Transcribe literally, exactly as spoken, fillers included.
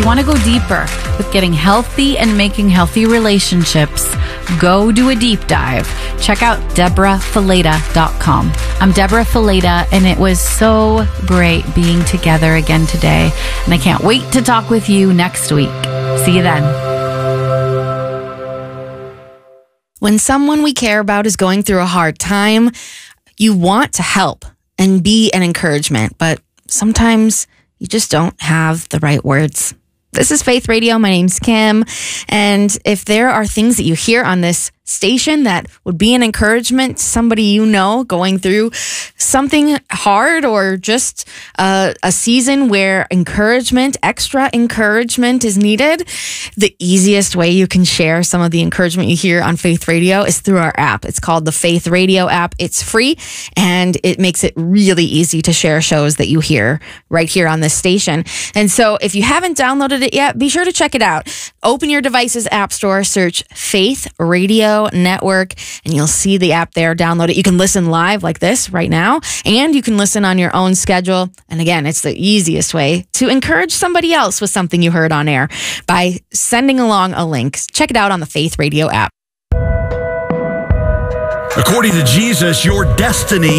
you want to go deeper with getting healthy and making healthy relationships, go do a deep dive. Check out Deborah Fileta dot com. I'm Deborah Fileta, and it was so great being together again today. And I can't wait to talk with you next week. See you then. When someone we care about is going through a hard time, you want to help and be an encouragement, but sometimes you just don't have the right words. This is Faith Radio. My name's Kim. And if there are things that you hear on this station that would be an encouragement to somebody you know going through something hard, or just uh, a season where encouragement, extra encouragement is needed, the easiest way you can share some of the encouragement you hear on Faith Radio is through our app. It's called the Faith Radio app. It's free, and it makes it really easy to share shows that you hear right here on this station. And so if you haven't downloaded it yet, be sure to check it out. Open your device's app store, search Faith Radio Network, and you'll see the app there. Download it. You can listen live like this right now, and you can listen on your own schedule. And again, it's the easiest way to encourage somebody else with something you heard on air by sending along a link. Check it out on the Faith Radio app. According to Jesus, your destiny